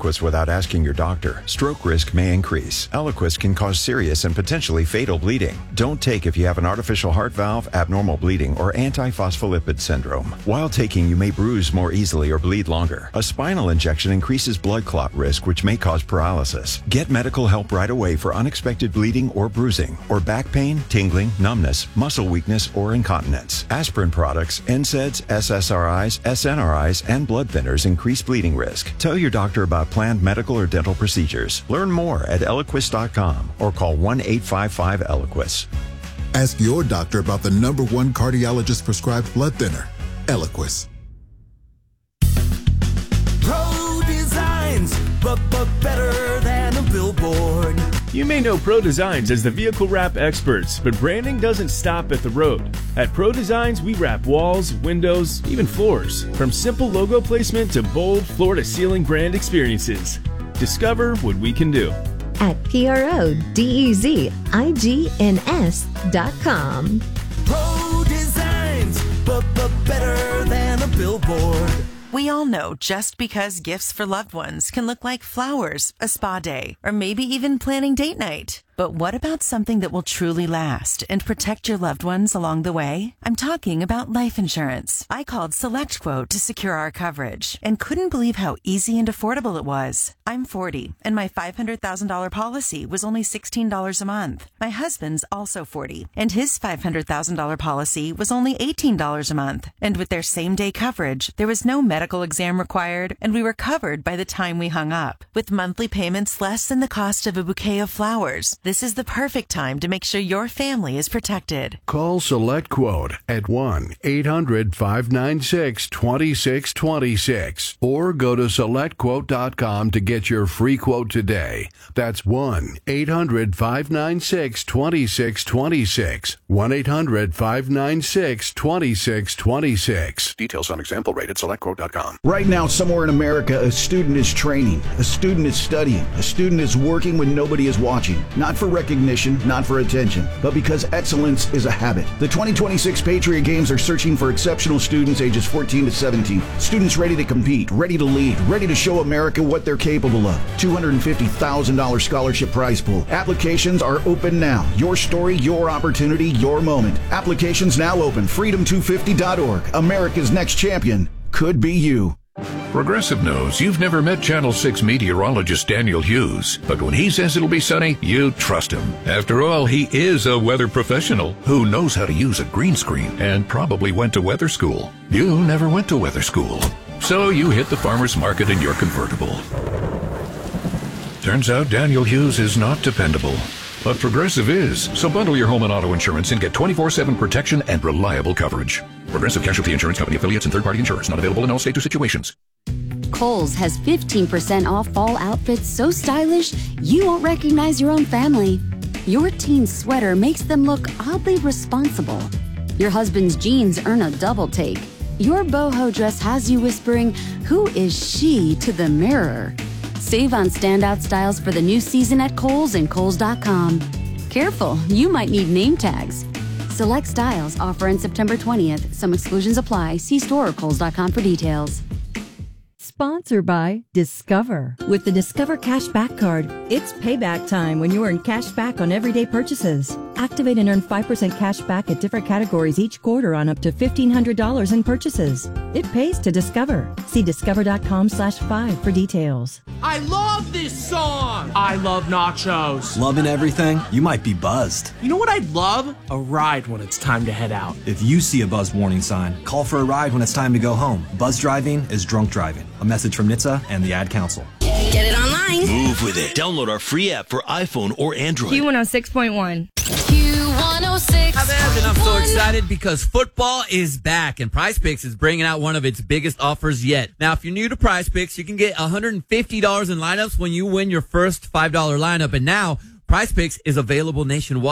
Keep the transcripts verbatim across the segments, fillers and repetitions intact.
Eliquis without asking your doctor, stroke risk may increase. Eliquis can cause serious and potentially fatal bleeding. Don't take if you have an artificial heart valve, abnormal bleeding, or antiphospholipid syndrome. While taking, you may bruise more easily or bleed longer. A spinal injection increases blood clot risk, which may cause paralysis. Get medical help right away for unexpected bleeding or bruising, or back pain, tingling, numbness, muscle weakness, or incontinence. Aspirin products, N SAIDs, S S R Is, S N R Is, and blood thinners increase bleeding risk. Tell your doctor about planned medical or dental procedures. Learn more at Eliquis dot com or call one eight five five Eliquis. Ask your doctor about the number one cardiologist prescribed blood thinner, Eliquis. Pro Designs, but, but better than a billboard. You may know Pro Designs as the vehicle wrap experts, but branding doesn't stop at the road. At Pro Designs, we wrap walls, windows, even floors. From simple logo placement to bold floor-to-ceiling brand experiences. Discover what we can do at P R O D E Z I G N S dot com. Pro Designs, but, but better than a billboard. We all know just because gifts for loved ones can look like flowers, a spa day, or maybe even planning date night. But what about something that will truly last and protect your loved ones along the way? I'm talking about life insurance. I called SelectQuote to secure our coverage and couldn't believe how easy and affordable it was. I'm forty, and my five hundred thousand dollars policy was only sixteen dollars a month. My husband's also forty, and his five hundred thousand dollars policy was only eighteen dollars a month. And with their same-day coverage, there was no medical exam required, and we were covered by the time we hung up. With monthly payments less than the cost of a bouquet of flowers, this is the perfect time to make sure your family is protected. Call SelectQuote at one eight hundred five nine six two six two six or go to select quote dot com to get your free quote today. That's one eight hundred five nine six two six two six. one eight hundred five nine six two six two six. Details on example rate at select quote dot com. Right now, somewhere in America, a student is training, a student is studying, a student is working when nobody is watching. Not for recognition, not for attention, but because excellence is a habit. The twenty twenty-six Patriot Games are searching for exceptional students ages fourteen to seventeen. Students ready to compete, ready to lead, ready to show America what they're capable of. two hundred fifty thousand dollars scholarship prize pool. Applications are open now. Your story, your opportunity, your moment. Applications now open. freedom two fifty dot org. America's next champion could be you. Progressive knows you've never met Channel six meteorologist Daniel Hughes, but when he says it'll be sunny, you trust him. After all, he is a weather professional who knows how to use a green screen and probably went to weather school. You never went to weather school, so you hit the farmer's market in your convertible. Turns out Daniel Hughes is not dependable. But Progressive is. So bundle your home and auto insurance and get twenty-four seven protection and reliable coverage. Progressive Casualty Insurance Company affiliates and third-party insurers. Not available in all states or situations. Kohl's has fifteen percent off fall outfits so stylish you won't recognize your own family. Your teen's sweater makes them look oddly responsible. Your husband's jeans earn a double take. Your boho dress has you whispering, "Who is she?" to the mirror. Save on standout styles for the new season at Kohl's and Kohl's dot com. Careful, you might need name tags. Select styles offer on September twentieth. Some exclusions apply. See store or Kohl's dot com for details. Sponsored by Discover. With the Discover Cashback Card, it's payback time when you earn cash back on everyday purchases. Activate and earn five percent cash back at different categories each quarter on up to fifteen hundred dollars in purchases. It pays to Discover. See discover dot com slash five for details. I love this song! I love nachos. Loving everything? You might be buzzed. You know what I'd love? A ride when it's time to head out. If you see a buzz warning sign, call for a ride when it's time to go home. Buzz driving is drunk driving. A message from N H T S A and the Ad Council. Get it online. Move with it. Download our free app for iPhone or Android. Q one oh six point one. Q one oh six. And I'm so excited because football is back and Prize Picks is bringing out one of its biggest offers yet. Now, if you're new to Prize Picks, you can get one hundred fifty dollars in lineups when you win your first five dollar lineup. And now, Prize Picks is available nationwide.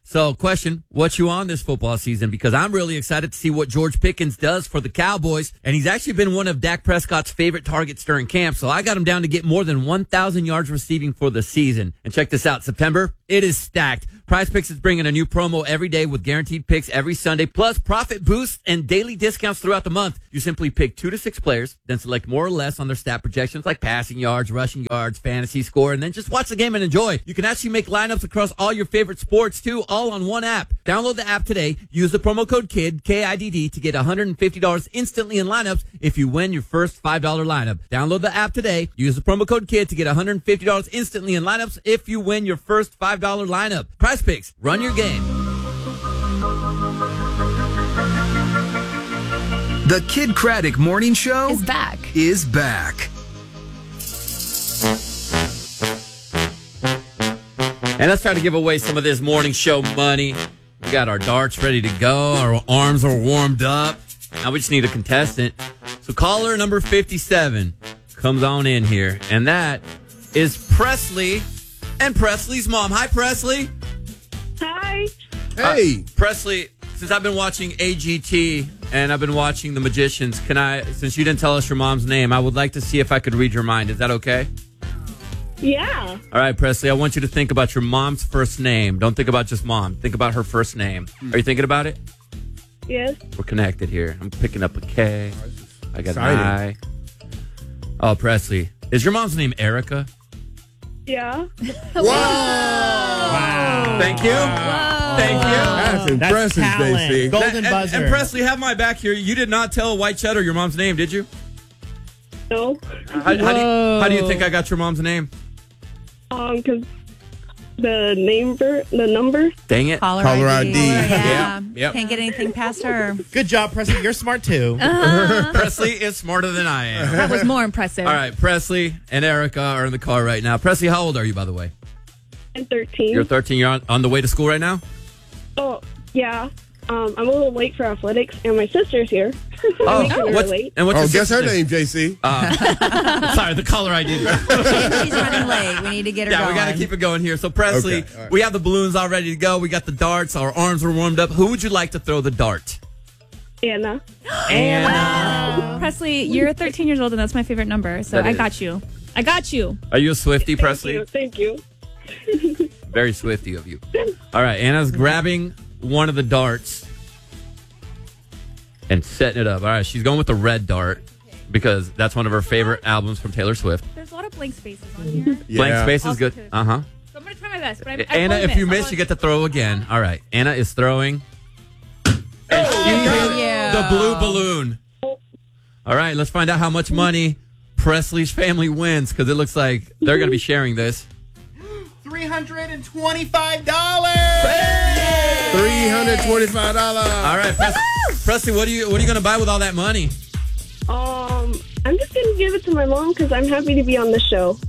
So, question, what you on this football season? Because I'm really excited to see what George Pickens does for the Cowboys. And he's actually been one of Dak Prescott's favorite targets during camp. So I got him down to get more than one thousand yards receiving for the season. And check this out. September, it is stacked. Prize Picks is bringing a new promo every day with guaranteed picks every Sunday, plus profit boosts and daily discounts throughout the month. You simply pick two to six players, then select more or less on their stat projections like passing yards, rushing yards, fantasy score, and then just watch the game and enjoy. You can actually make lineups across all your favorite sports, too, all on one app. Download the app today. Use the promo code KID, K I D D, to get one hundred fifty dollars instantly in lineups if you win your first five dollar lineup. Download the app today. Use the promo code KID to get one hundred fifty dollars instantly in lineups if you win your first five dollar lineup. Prize Picks. Run your game. The Kid Craddock Morning Show is back. Is back. And let's try to give away some of this morning show money. We got our darts ready to go. Our arms are warmed up. Now we just need a contestant. So caller number fifty-seven comes on in here. And that is Presley and Presley's mom. Hi, Presley. Hi. Hey. Uh, Presley, since I've been watching A G T and I've been watching The Magicians, can I, since you didn't tell us your mom's name, I would like to see if I could read your mind. Is that okay? Yeah. All right, Presley, I want you to think about your mom's first name. Don't think about just mom. Think about her first name. Are you thinking about it? Yes. We're connected here. I'm picking up a K. I got Exciting. an I. Oh, Presley. Is your mom's name Erica? Yeah. Whoa! Wow. Thank you. Wow. Thank you. That's impressive, J C. Golden and, buzzer. And, and Presley, have my back here. You did not tell White Cheddar your mom's name, did you? No. How, how, do you, how do you think I got your mom's name? Um, because the number, the number. Dang it. Caller, Caller I D. I D. Yeah. Yep. Can't get anything past her. Good job, Presley. You're smart, too. Uh-huh. Presley is smarter than I am. That was more impressive. All right, Presley and Erica are in the car right now. Presley, how old are you, by the way? I'm thirteen. You're thirteen. You're on, on the way to school right now? Oh, yeah. Um, I'm a little late for athletics, and my sister's here. Oh, Making her what's, late. and what's Oh, your guess her sister's name, J C. Uh, sorry, the caller I D. She's running late. We need to get her Yeah, going. we got to keep it going here. So, Presley, Okay, all right. we have the balloons all ready to go. We got the darts. Our arms are warmed up. Who would you like to throw the dart? Anna. Anna. Presley, you're thirteen years old, and that's my favorite number. So That I is. got you. I got you. Are you a Swiftie, Presley? Thank you. Thank you. Very Swiftie of you. All right, Anna's grabbing one of the darts and setting it up. All right, she's going with the red dart because that's one of her favorite albums from Taylor Swift. There's a lot of blank spaces on here. Blank space is Also good. could- Uh-huh. So I'm going to try my best. But I, I Anna, won't if you miss. miss, you get to throw again. All right, Anna is throwing. And she hit Yeah. the blue balloon. All right, let's find out how much money Presley's family wins because it looks like they're going to be sharing this. three hundred twenty-five dollars. three hundred twenty-five dollars. All right, Pres- Presley, what are you what are you going to buy with all that money? Um, I'm just going to give it to my mom because I'm happy to be on the show.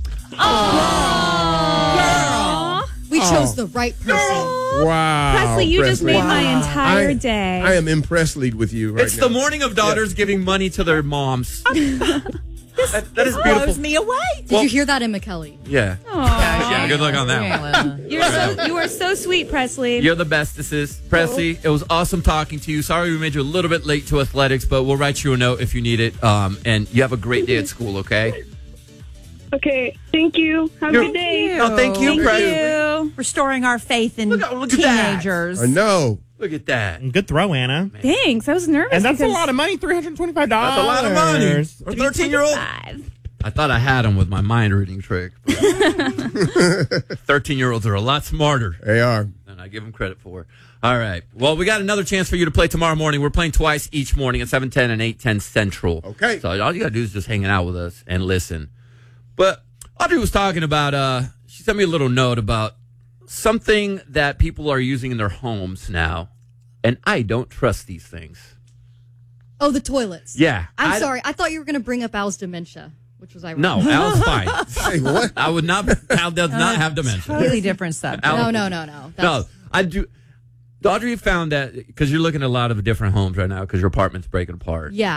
We chose the right person. Wow. Presley, you just Presley. made my entire I, day. I am impressed with you right It's now. the morning of daughters giving money to their moms. that, that is beautiful. Blows me away. Did Well- you hear that in McKelly? Yeah. Yeah, good luck on that one. You're so, you are so sweet, Presley. You're the bestesses. Presley, it was awesome talking to you. Sorry we made you a little bit late to athletics, but we'll write you a note if you need it. Um, and you have a great day at school, okay? Okay, thank you. Have a You're- good day. Oh, thank you, Thank Presley. you. Restoring our faith in Look at- look at that. teenagers. I know. Look at that. Good throw, Anna. Thanks. I was nervous. And that's a because- lot of money, three hundred twenty-five dollars. That's a lot of money. For a thirteen-year-old. I thought I had him with my mind reading trick. thirteen-year-olds are a lot smarter. They are. Than I give them credit for. All right. Well, we got another chance for you to play tomorrow morning. We're playing twice each morning at seven ten and eight ten Central. Okay. So all you got to do is just hanging out with us and listen. But Audrey was talking about, uh, she sent me a little note about something that people are using in their homes now. And I don't trust these things. Oh, the toilets. Yeah. I'm I- sorry. I thought you were going to bring up Al's dementia, which was ironic. No, Al's fine. Hey, what? I would not, Al does not have dementia. Totally different subject. Al- No, no, no, no. No, I do. Audrey found that because you're looking at a lot of different homes right now because your apartment's breaking apart. Yeah.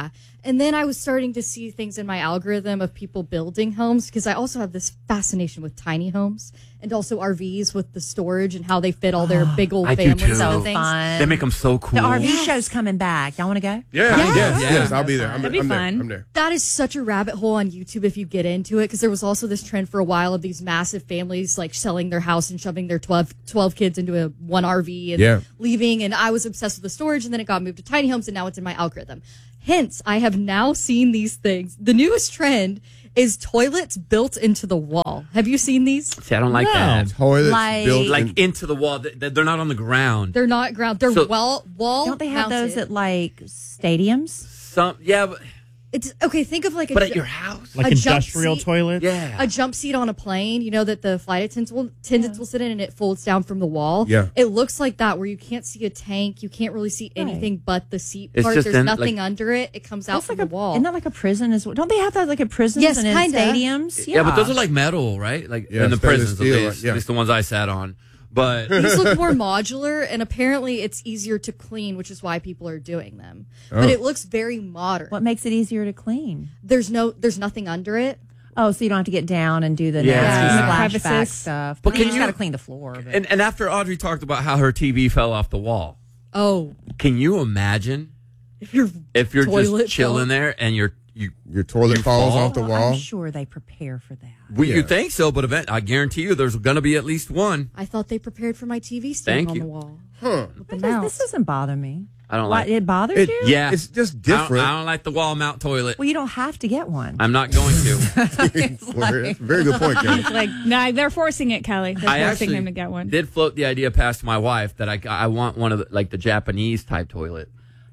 And then I was starting to see things in my algorithm of people building homes because I also have this fascination with tiny homes and also R Vs with the storage and how they fit all their big old I do families too. and things. Fun. They make them so cool. The R V Yes. show's coming back. Y'all want to go? Yeah, Yes. yes, Yeah. yes, I'll be there. I'm, That'd be I'm there. fun. I'm there. That is such a rabbit hole on YouTube if you get into it because there was also this trend for a while of these massive families like selling their house and shoving their twelve, twelve kids into a one R V and Yeah. leaving. And I was obsessed with the storage and then it got moved to tiny homes and now it's in my algorithm. Hence, I have now seen these things. The newest trend is toilets built into the wall. Have you seen these? See, I don't like No. that. Toilets Like- built Like in- into the wall. They- They're not on the ground. They're not ground. They're So- well wall. Don't they have mounted. those at like stadiums? Some, yeah, but, It's okay. Think of like a but at ju- your house. Like a jump industrial seat. toilets? Yeah. a jump seat on a plane, you know, that the flight attendants will, attendants will sit in and it folds down from the wall. Yeah. It looks like that where you can't see a tank. You can't really see anything but the seat It's part. just There's in, nothing like- under it. It comes out That's from like the a, wall. Isn't that like a prison as well? Don't they have that like at prisons Yes, and in kinda. stadiums? Yeah. but those are like metal, right? Like Yeah, in the stainless prisons, steel, at least. yeah. At least the ones I sat on. But These look more modular, and apparently it's easier to clean, which is why people are doing them. Oh. But it looks very modern. What makes it easier to clean? There's no, there's nothing under it. Oh, so you don't have to get down and do the Yeah. nasty Yeah. splashback Crevices. stuff. But But can you just you- got to clean the floor. But. and, and after Audrey talked about how her T V fell off the wall, Oh, can you imagine if you're if you're Toilet just chilling fell. there and you're you your toilet You falls fall? off the Well, wall. I'm sure they prepare for that. well, Yeah. you think so, but event I guarantee you there's going to be at least one. I thought they prepared for my T V stand Thank on you. the wall. Huh. With the This, mouse. this doesn't bother me. I don't Why, like it bothers It- you? Yeah, It's just I don't, different. I don't like the wall mount toilet. Well, you don't have to get one. I'm not going to. It's Well, like- that's a very good point, Kelly. Like, nah, they're forcing it, Kelly. They're I forcing actually him to get one. did float the idea past my wife that I I want one of the, like the Japanese type toilet.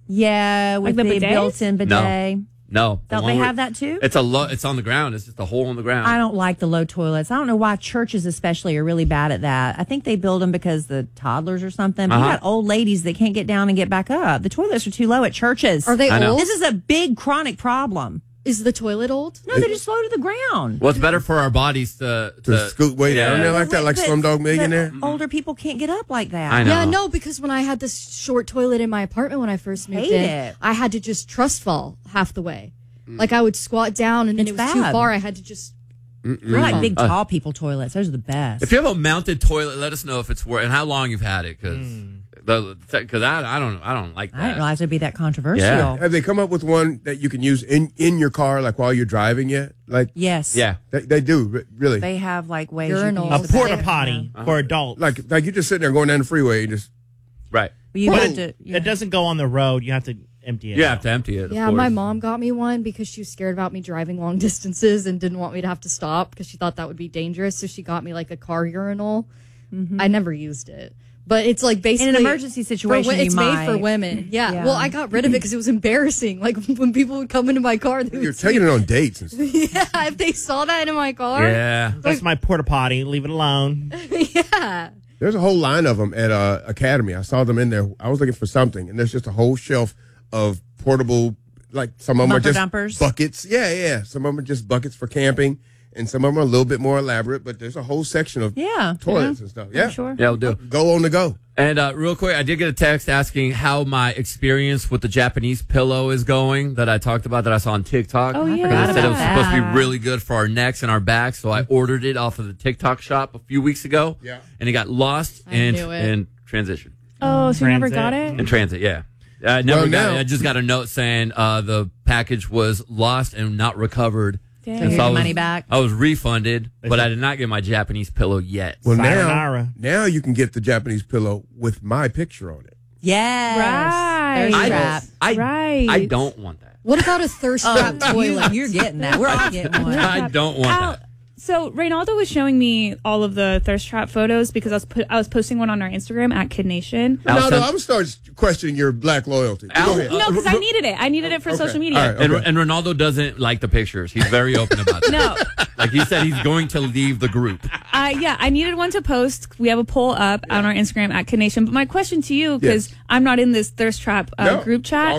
Yeah, with Like the the, bidets? built-in bidet. No, the Don't one they where- have that too? It's a lo- It's on the ground. It's just a hole in the ground. I don't like the low toilets. I don't know why churches especially are really bad at that. I think they build them because the toddlers or something. But Uh-huh. you got old ladies that can't get down and get back up. The toilets are too low at churches. Are they I know. old? This is a big chronic problem. Is the toilet old? No, they're just low to the ground. Well, it's better for our bodies to To scoot way yeah. down there like that, like But- Slumdog Millionaire. but Older people can't get up like that. I know. Yeah, no, because when I had this short toilet in my apartment when I first moved Hate in, it. I had to just trust fall half the way. Like I would squat down and then It's it was too bad. far. I had to just. They're like big Uh, tall people toilets. Those are the best. If you have a mounted toilet, let us know if it's worth and how long you've had it, because because I I don't I don't like I didn't that. realize it'd be that controversial. Yeah. Have they come up with one that you can use in, in your car, like while you're driving yet? Like, Yes. Yeah, they, they do, re- really. They have like ways you Urinals. can A use the porta bathroom. potty for adults. like, like you just sitting there going down the freeway and just. right. Well, you But have it, to, yeah. it doesn't go on the road. You have to empty it. You out. have to empty it. of Yeah, course. my mom got me one because she was scared about me driving long distances and didn't want me to have to stop because she thought that would be dangerous. So she got me like a car urinal. I never used it. But it's like basically In an emergency for situation, wo- it's you made for might. women. Yeah. Yeah. Well, I got rid of it because it was embarrassing. Like when people would come into my car, they You're would taking it on dates and stuff. yeah, if they saw that in my car, Yeah. That's my porta potty. Leave it alone. yeah. There's a whole line of them at uh, Academy. I saw them in there. I was looking for something, and there's just a whole shelf of portable, like some of them Bumper are just dumpers? buckets. Yeah, yeah. Some of them are just buckets for camping, and some of them are a little bit more elaborate. But there's a whole section of Yeah. toilets yeah. and stuff. Yeah, Sure. Yeah, we'll do. Go on the go. And uh, real quick, I did get a text asking how my experience with the Japanese pillow is going that I talked about that I saw on TikTok. Oh, yeah. Because it said it was about supposed to be that. really good for our necks and our backs, so I ordered it off of the TikTok shop a few weeks ago. Yeah. And it got lost I in knew it. in transition. Oh, so you never Transit. got it? In transit, yeah. I never Well, got now- it. I just got a note saying uh, the package was lost and not recovered. Dang. And Your I was, money back. I was refunded, but I did not get my Japanese pillow yet. Well, now, Sayonara. now you can get the Japanese pillow with my picture on it. Yes. Right. There's I, trap. I, Right. I don't want that. What about a thirst trap Oh, toilet? you, you're getting that. We're all getting one. I don't want Ow. that. So Reynaldo was showing me all of the thirst trap photos because I was put, I was posting one on our Instagram at Kid Nation. No, no, Allison? I'm starting to question your black loyalty. Al- Go ahead. No, because I needed it. I needed it for Okay. social media. All right. And, Okay. and Ronaldo doesn't like the pictures. He's very open about that. No. Like he said, he's going to leave the group. Uh, yeah, I needed one to post. We have a poll up on our Instagram at Kid Nation. But my question to you, because Yes. I'm not in this thirst trap uh, No, group chat. all guys.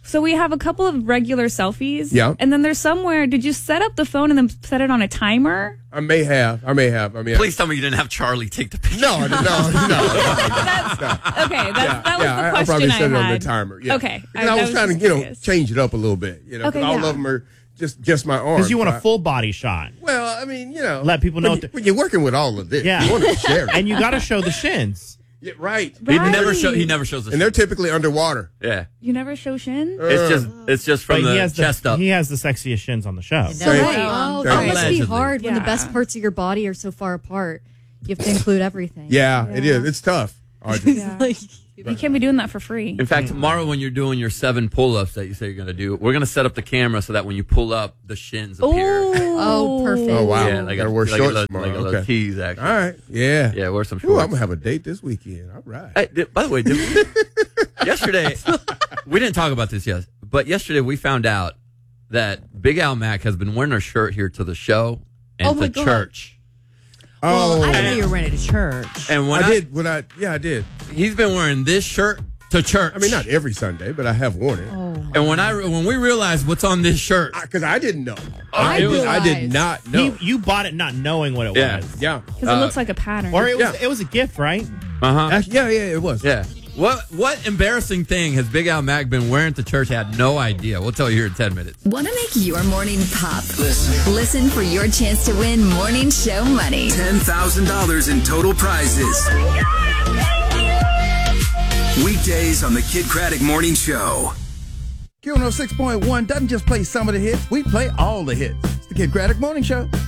So we have a couple of regular selfies. Yeah. And then there's somewhere, did you set up the phone and then set it on a timer? I may have. I may have. I mean, Please tell me you didn't have Charlie take the picture. No, no, no, no. That's, okay, that's, Yeah, that was yeah, the I- I question probably I set it on had. the timer. Yeah. Okay. Because I, that was trying to, just you know, curious. change it up a little bit. You know, 'cause Okay, all yeah. of them are just just my arm. Because you want a I- full body shot. Well, I mean, you know, Let people know when, th- you, when you're working with all of this, Yeah. you want to share it. And you got to show the shins. Yeah, right. He never show. He never shows us. And they're typically underwater. Yeah. You never show shin? It's just. It's just from But he the has chest the, up. He has the sexiest shins on the show. So, right. Oh, that Thank you. must be Allegedly. hard when the Yeah. best parts of your body are so far apart. You have to include everything. Yeah, it is. It's tough. Audrey. Yeah. Like, You can't be doing that for free. In fact, tomorrow when you're doing your seven pull-ups that you say you're going to do, we're going to set up the camera so that when you pull up, the shins appear. oh, perfect. Oh, wow. Yeah, like Gotta a, wear like a shorts little, tomorrow. like a little Okay. tease, actually. All right. Yeah. Yeah, wear some Ooh, shorts. I'm going to have a date this weekend. All right. Hey, did- by the way, did we, yesterday, we didn't talk about this yet, but yesterday we found out that Big Al Mack has been wearing a shirt here to the show and Oh, my to God. church. Oh, I didn't know you were wearing it to church. And when I I, did. When I, yeah, I did. he's been wearing this shirt to church. I mean, not every Sunday, but I have worn it. And when I when we realized what's on this shirt, Because I, didn't know. I it was, I did realized. not know. You, you bought it not knowing what it Yeah. was. yeah. Because Uh, it looks like a pattern. Or it was Yeah. it was a gift, right? uh huh, Actually, yeah, yeah, it was. yeah. What what embarrassing thing has Big Al Mack been wearing to church? Had no idea. We'll tell you here in ten minutes. Want to make your morning pop? Listen. Listen for your chance to win morning show money. ten thousand dollars in total prizes. Weekdays on the Kid Craddock Morning Show. Q one oh six point one doesn't just play some of the hits, we play all the hits. It's the Kid Craddock Morning Show.